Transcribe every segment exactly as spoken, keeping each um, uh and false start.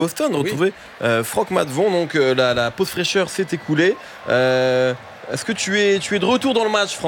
Boston, retrouver oui. euh, Franck Matvon. Donc euh, la, la pause fraîcheur s'est écoulée. Euh, est-ce que tu es, tu es de retour dans le match, Franck ?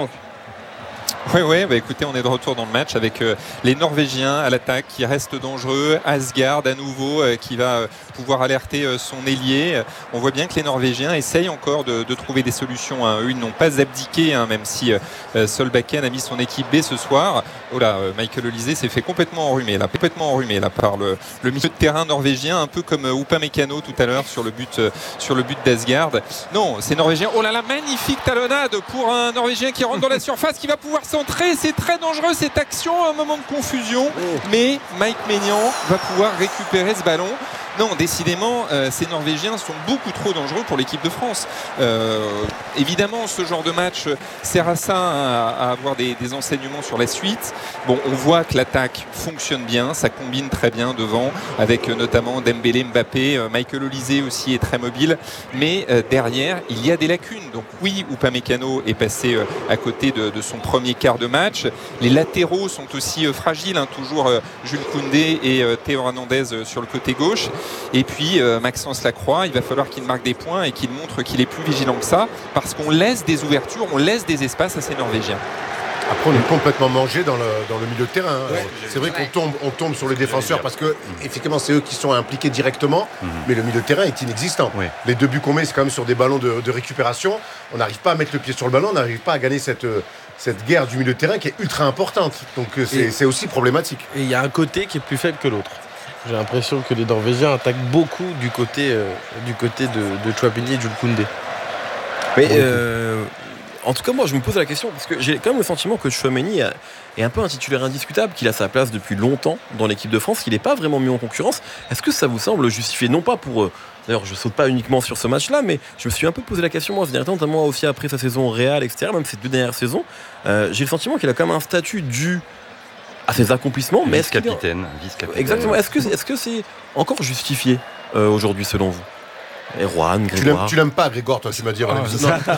Oui, oui, bah écoutez, on est de retour dans le match avec euh, les Norvégiens à l'attaque qui restent dangereux. Asgard à nouveau euh, qui va euh, pouvoir alerter euh, son ailier. On voit bien que les Norvégiens essayent encore de, de trouver des solutions. Hein. Eux, ils n'ont pas abdiqué, hein, même si euh, Solbakken a mis son équipe B ce soir. Oh là, euh, Michael Olise s'est fait complètement enrhumer là, complètement enrhumer là par le, le milieu de terrain norvégien, un peu comme euh, Upamecano tout à l'heure sur le but, euh, sur le but d'Asgard. Non, c'est norvégien. Oh là là, magnifique talonnade pour un Norvégien qui rentre dans la surface, qui va pouvoir centrer. C'est très dangereux cette action, un moment de confusion, mais Mike Maignan va pouvoir récupérer ce ballon. Non, décidément, euh, ces Norvégiens sont beaucoup trop dangereux pour l'équipe de France. Euh, évidemment, ce genre de match sert à ça, hein, à, à avoir des, des enseignements sur la suite. Bon, on voit que l'attaque fonctionne bien, ça combine très bien devant, avec euh, notamment Dembélé, Mbappé, euh, Michael Olise aussi est très mobile, mais euh, derrière, il y a des lacunes. Donc oui, Upamecano est passé euh, à côté de, de son premier quart de match. Les latéraux sont aussi euh, fragiles, hein, toujours euh, Jules Koundé et euh, Théo Hernandez euh, sur le côté gauche. Et puis euh, Maxence Lacroix, il va falloir qu'il marque des points et qu'il montre qu'il est plus vigilant que ça, parce qu'on laisse des ouvertures, on laisse des espaces à ces Norvégiens. Après, on est complètement mangé dans le, dans le milieu de terrain. Ouais, c'est vrai qu'on tombe, on tombe sur les défenseurs parce que, effectivement, c'est eux qui sont impliqués directement, mmh. mais le milieu de terrain est inexistant. Ouais. Les deux buts qu'on met, c'est quand même sur des ballons de, de récupération. On n'arrive pas à mettre le pied sur le ballon, on n'arrive pas à gagner cette, cette guerre du milieu de terrain qui est ultra importante. Donc, c'est, c'est aussi problématique. Et il y a un côté qui est plus faible que l'autre. J'ai l'impression que les Norvégiens attaquent beaucoup du côté, euh, du côté de, de Chouameni et Jules Koundé. Mais euh, en tout cas, moi, je me pose la question parce que j'ai quand même le sentiment que Chouameni est un peu un titulaire indiscutable, qu'il a sa place depuis longtemps dans l'équipe de France, qu'il n'est pas vraiment mis en concurrence. Est-ce que ça vous semble justifié ? Non pas pour... D'ailleurs, je saute pas uniquement sur ce match-là, mais je me suis un peu posé la question, moi, ces derniers temps, notamment aussi après sa saison au Real, et cetera, même ces deux dernières saisons. Euh, j'ai le sentiment qu'il a quand même un statut dû à ses accomplissements, mais vice-capitaine, vice-capitaine. Exactement. Est-ce que est-ce que c'est encore justifié euh, aujourd'hui selon vous ? Et Juan, Grégoire. Tu l'aimes, tu l'aimes pas, Grégoire, toi, tu m'as dit. Ah,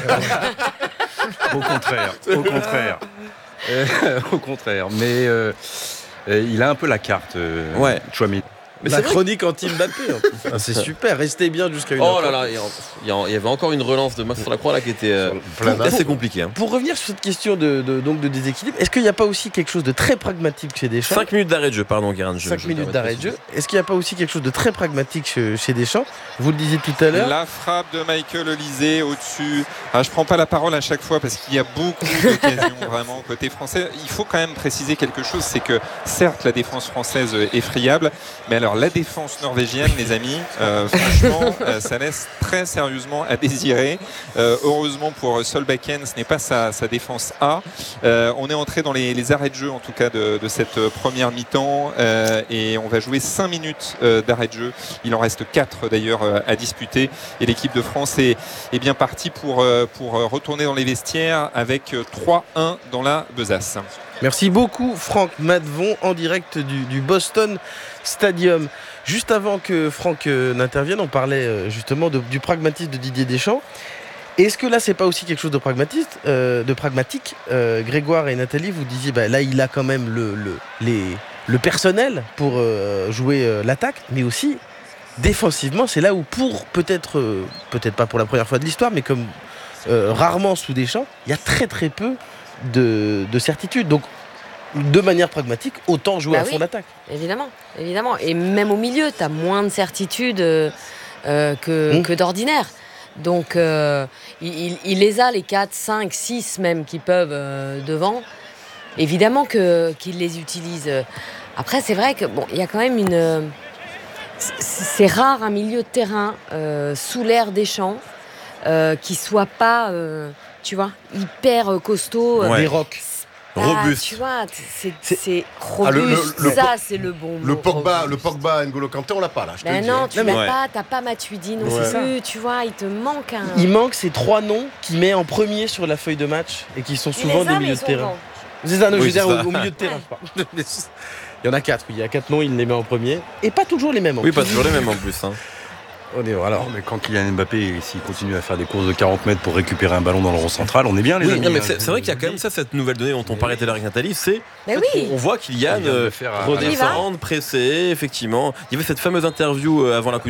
au contraire, au contraire, euh, au contraire. Mais euh, il a un peu la carte, euh, ouais. Chouameni. Mais la chronique anti-Mbappé, en plus. Ah, c'est super, restez bien jusqu'à une heure. Oh là là, il y avait encore une relance de Maxence Lacroix là qui était euh, assez compliquée. Hein. Pour revenir sur cette question de, de, donc de déséquilibre, est-ce qu'il n'y a pas aussi quelque chose de très pragmatique chez Deschamps ? cinq minutes d'arrêt de jeu, pardon, Guérin. cinq minutes d'arrêt de jeu. Est-ce qu'il n'y a pas aussi quelque chose de très pragmatique chez, chez Deschamps ? Vous le disiez tout à l'heure. La frappe de Michael Olise au-dessus. Ah, je ne prends pas la parole à chaque fois parce qu'il y a beaucoup d'occasions vraiment côté français. Il faut quand même préciser quelque chose, c'est que certes la défense française est friable, mais alors la défense norvégienne, les amis, euh, franchement, euh, ça laisse très sérieusement à désirer. Euh, heureusement pour Solbakken, ce n'est pas sa, sa défense A. Euh, on est entré dans les, les arrêts de jeu, en tout cas, de, de cette première mi-temps, euh, et on va jouer cinq minutes euh, d'arrêt de jeu. Il en reste quatre d'ailleurs euh, à disputer, et l'équipe de France est, est bien partie pour, euh, pour retourner dans les vestiaires avec trois un dans la besace. Merci beaucoup, Franck Matvon, en direct du, du Boston Stadium. Juste avant que Franck euh, n'intervienne, on parlait euh, justement de, du pragmatisme de Didier Deschamps. Est-ce que là, c'est pas aussi quelque chose de pragmatique, euh, de pragmatique euh, Grégoire et Nathalie, vous disiez, bah, là, il a quand même le, le, les, le personnel pour euh, jouer euh, l'attaque, mais aussi défensivement, c'est là où pour peut-être, euh, peut-être pas pour la première fois de l'histoire, mais comme euh, rarement sous Deschamps, il y a très très peu de, de certitude. Donc, de manière pragmatique, autant jouer bah à oui, fond d'attaque. Évidemment, évidemment. Et même au milieu, tu as moins de certitude euh, que, mmh. que d'ordinaire. Donc, euh, il, il les a, les quatre, cinq, six même qui peuvent euh, devant. Évidemment que, qu'il les utilise. Après, c'est vrai qu'il bon, y a quand même une... C'est rare un milieu de terrain euh, sous l'air Deschamps euh, qui soit pas, euh, tu vois, hyper costaud. Ouais. Des rocs. Ah, robuste. Tu vois, c'est, c'est, c'est robuste. Ah, le, le, le, ça, le, c'est le bon mot. Le Pogba, le Pogba N'Golo Kanté, on l'a pas là. Je ben te non, le dis. tu l'as ouais. pas. T'as pas Matuidi non ouais. plus. Tu vois, il te manque un. Il manque ces trois noms qu'il met en premier sur la feuille de match et qui sont souvent des milieux de terrain. Bons. C'est ça, non, oui, je veux dire, au, au milieu de terrain. Je parle. Il y en a quatre. Oui, il y a quatre noms, il les met en premier et pas toujours les mêmes. En oui, plus. pas toujours les mêmes en plus. Hein. On est, alors. Non, mais quand Kylian Mbappé, s'il continue à faire des courses de quarante mètres pour récupérer un ballon dans le rond central, on est bien les oui, amis. Non, mais c'est, c'est vrai qu'il y a quand même ça, cette nouvelle donnée dont on parlait tout à l'heure avec Nathalie, c'est mais oui. on voit Kylian redescendre, pressé, effectivement. Il y avait cette fameuse interview avant la Coupe